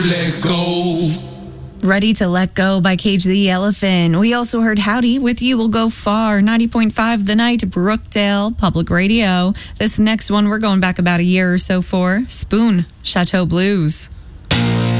Let go. Ready to Let Go by Cage the Elephant. We also heard Howdy with You Will Go Far, 90.5 The Night, Brookdale Public Radio. This next one we're going back about a year or so for, Spoon, Chateau Blues.